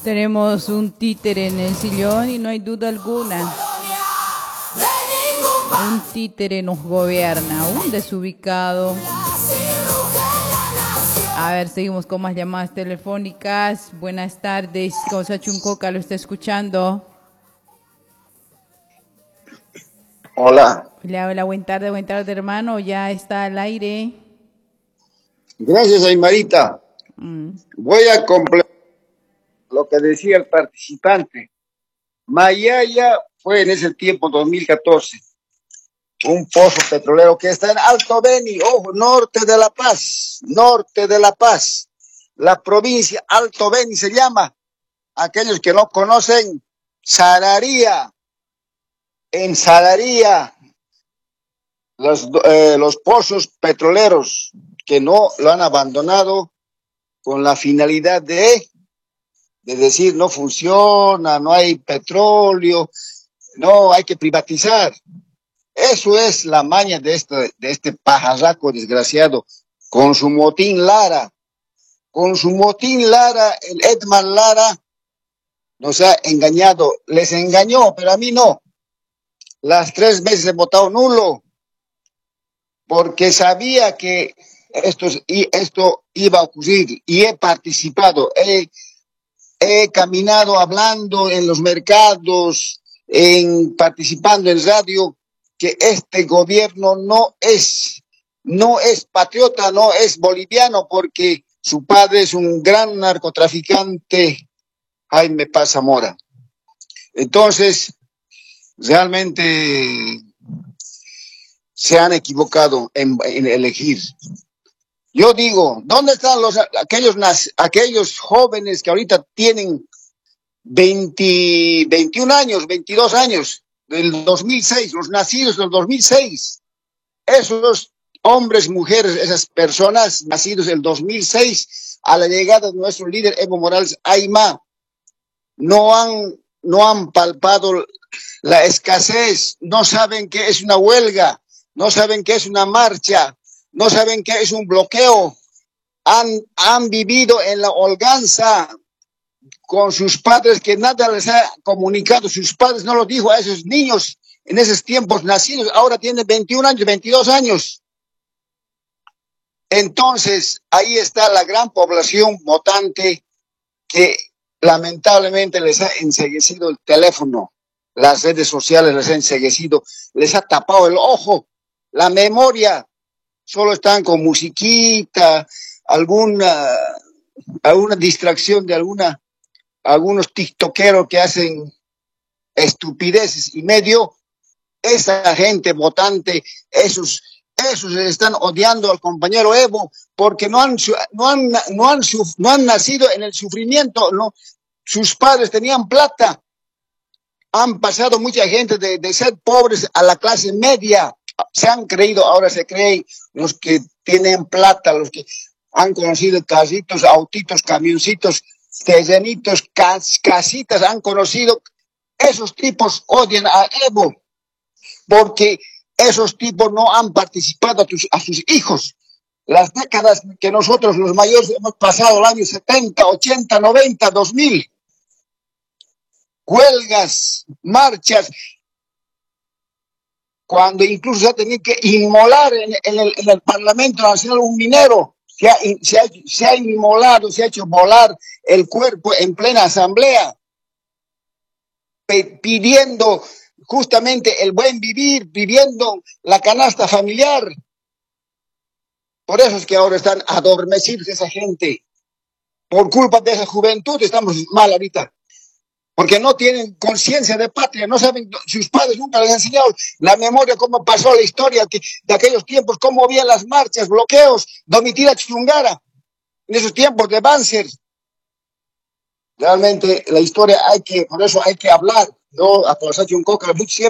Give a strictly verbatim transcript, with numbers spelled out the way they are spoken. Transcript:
Tenemos un títere en el sillón y no hay duda alguna. Un títere nos gobierna, un desubicado. A ver, seguimos con más llamadas telefónicas. Buenas tardes, Causachuncoca lo está escuchando. Hola. Hola, hola, buena tarde, buena tarde, hermano. Ya está al aire. Gracias, Aymarita. Mm. Voy a completar lo que decía el participante. Mayaya fue en ese tiempo, dos mil catorce, un pozo petrolero que está en Alto Beni, ojo, norte de La Paz, norte de La Paz. La provincia Alto Beni se llama. Aquellos que no conocen, Sararía. En Sararía, los, eh, los pozos petroleros que no lo han abandonado con la finalidad de, de decir no funciona, no hay petróleo, no hay que privatizar. Eso es la maña de este, de este pajarraco desgraciado, con su motín Lara, con su motín Lara, el Edman Lara nos ha engañado, les engañó, pero a mí no. Las tres veces he votado nulo, porque sabía que esto, esto iba a ocurrir y he participado, he, he caminado hablando en los mercados, en, participando en radio, que este gobierno no es, no es patriota, no es boliviano, porque su padre es un gran narcotraficante, Jaime Paz Zamora. Entonces, realmente se han equivocado en, en elegir. Yo digo, ¿dónde están los, aquellos, aquellos jóvenes que ahorita tienen veinte, veintiún años, veintidós años, del dos mil seis, los nacidos del dos mil seis? Esos hombres, mujeres, esas personas nacidos del dos mil seis, a la llegada de nuestro líder Evo Morales Ayma, no han, no han palpado la escasez, no saben qué es una huelga, no saben qué es una marcha, no saben qué es un bloqueo. Han, han vivido en la holganza con sus padres que nada les ha comunicado. Sus padres no lo dijo a esos niños en esos tiempos nacidos. Ahora tienen veintiún años, veintidós años. Entonces, ahí está la gran población votante que lamentablemente les ha enceguecido el teléfono. Las redes sociales les han enceguecido, les ha tapado el ojo, la memoria. Solo están con musiquita, alguna, alguna distracción de alguna, algunos tiktokeros que hacen estupideces y medio. Esa gente votante, esos, esos están odiando al compañero Evo porque no han, no han, no han, no han nacido en el sufrimiento, no. Sus padres tenían plata. Han pasado mucha gente de, de ser pobres a la clase media. Se han creído, ahora se creen los que tienen plata, los que han conocido casitos, autitos, camioncitos, terrenitos, cas, casitas, han conocido. Esos tipos odian a Evo, porque esos tipos no han participado a, tus, a sus hijos. Las décadas que nosotros los mayores hemos pasado, el año setenta, ochenta, noventa, dos mil. Huelgas, marchas, cuando incluso se ha tenido que inmolar en, en, el, en el Parlamento Nacional un minero, se ha, se, ha, se ha inmolado, se ha hecho volar el cuerpo en plena asamblea, pidiendo justamente el buen vivir, pidiendo la canasta familiar. Por eso es que ahora están adormecidos esa gente. Por culpa de esa juventud estamos mal ahorita. Porque no tienen conciencia de patria, no saben, sus padres nunca les han enseñado la memoria, cómo pasó la historia que, de aquellos tiempos, cómo había las marchas, bloqueos, Domitila Chungara, en esos tiempos de Banzer. Realmente la historia hay que, por eso hay que hablar, ¿no? A Causachuncoca, siempre.